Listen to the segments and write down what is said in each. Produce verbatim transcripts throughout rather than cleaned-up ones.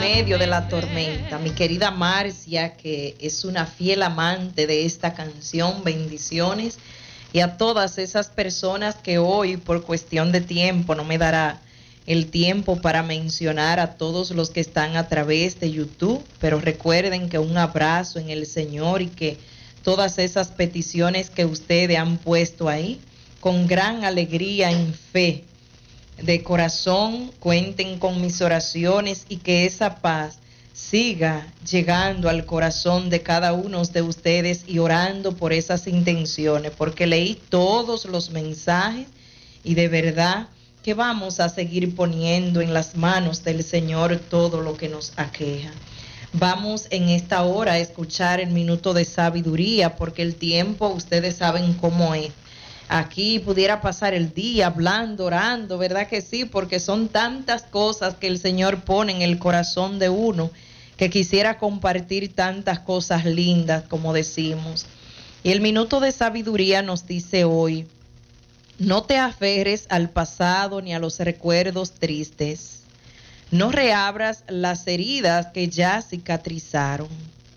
medio de la tormenta. Mi querida Marcia, que es una fiel amante de esta canción, bendiciones. Y a todas esas personas que hoy, por cuestión de tiempo, no me dará el tiempo para mencionar a todos los que están a través de YouTube, pero recuerden que un abrazo en el Señor y que todas esas peticiones que ustedes han puesto ahí, con gran alegría en fe, de corazón, cuenten con mis oraciones y que esa paz siga llegando al corazón de cada uno de ustedes y orando por esas intenciones, porque leí todos los mensajes y de verdad que vamos a seguir poniendo en las manos del Señor todo lo que nos aqueja. Vamos en esta hora a escuchar el minuto de sabiduría, porque el tiempo ustedes saben cómo es. Aquí pudiera pasar el día hablando, orando, ¿verdad que sí? Porque son tantas cosas que el Señor pone en el corazón de uno, que quisiera compartir tantas cosas lindas, como decimos. Y el minuto de sabiduría nos dice hoy: no te aferres al pasado ni a los recuerdos tristes. No reabras las heridas que ya cicatrizaron.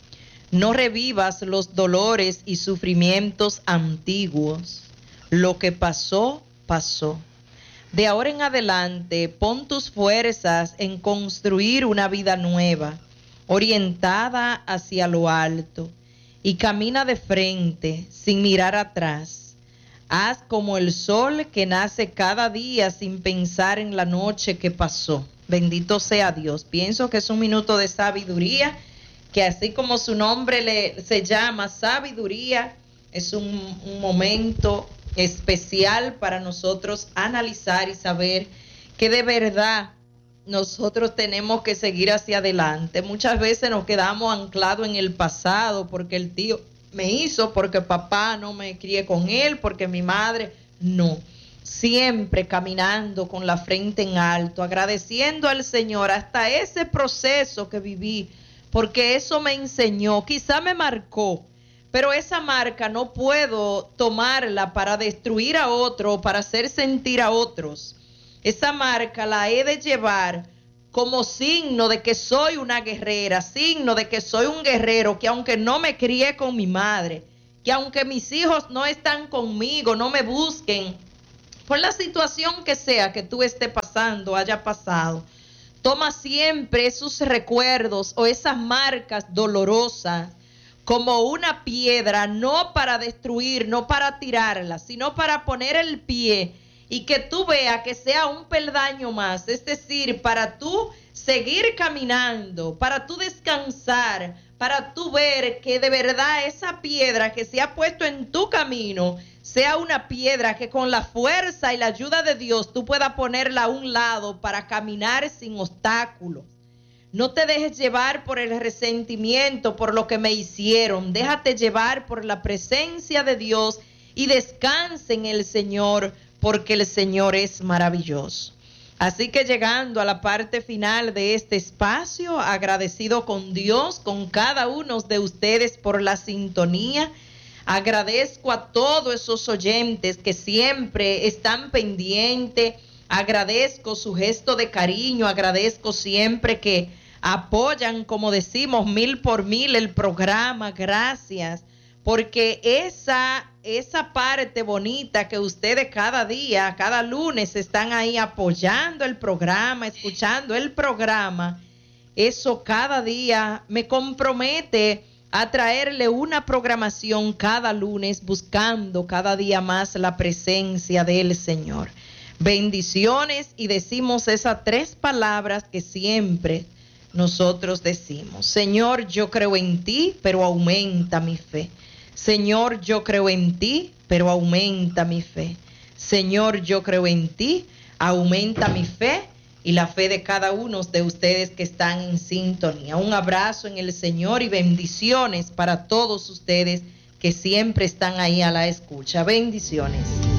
No revivas los dolores y sufrimientos antiguos. Lo que pasó, pasó. De ahora en adelante, pon tus fuerzas en construir una vida nueva, orientada hacia lo alto, y camina de frente, sin mirar atrás. Haz como el sol que nace cada día sin pensar en la noche que pasó. Bendito sea Dios. Pienso que es un minuto de sabiduría, que así como su nombre le, se llama sabiduría, es un, un momento especial para nosotros analizar y saber que de verdad nosotros tenemos que seguir hacia adelante. Muchas veces nos quedamos anclados en el pasado, porque el tío me hizo, porque papá no me crié con él, porque mi madre no. Siempre caminando con la frente en alto, agradeciendo al Señor hasta ese proceso que viví, porque eso me enseñó, quizá me marcó, pero esa marca no puedo tomarla para destruir a otro, para hacer sentir a otros. Esa marca la he de llevar como signo de que soy una guerrera, signo de que soy un guerrero, que aunque no me crié con mi madre, que aunque mis hijos no están conmigo, no me busquen, por la situación que sea que tú estés pasando, haya pasado, toma siempre esos recuerdos o esas marcas dolorosas como una piedra, no para destruir, no para tirarla, sino para poner el pie y que tú veas que sea un peldaño más, es decir, para tú seguir caminando, para tú descansar, para tú ver que de verdad esa piedra que se ha puesto en tu camino sea una piedra que con la fuerza y la ayuda de Dios tú puedas ponerla a un lado para caminar sin obstáculos. No te dejes llevar por el resentimiento, por lo que me hicieron. Déjate llevar por la presencia de Dios y descansa en el Señor, porque el Señor es maravilloso. Así que llegando a la parte final de este espacio, agradecido con Dios, con cada uno de ustedes por la sintonía. Agradezco a todos esos oyentes que siempre están pendientes. Agradezco su gesto de cariño, agradezco siempre que apoyan, como decimos, mil por mil el programa. Gracias, porque esa, esa parte bonita que ustedes cada día, cada lunes están ahí apoyando el programa, escuchando el programa, eso cada día me compromete a traerle una programación cada lunes, buscando cada día más la presencia del Señor. Bendiciones, y decimos esas tres palabras que siempre nosotros decimos. Señor, yo creo en ti, pero aumenta mi fe. Señor, yo creo en ti, pero aumenta mi fe. Señor, yo creo en ti, aumenta mi fe y la fe de cada uno de ustedes que están en sintonía. Un abrazo en el Señor y bendiciones para todos ustedes que siempre están ahí a la escucha. Bendiciones.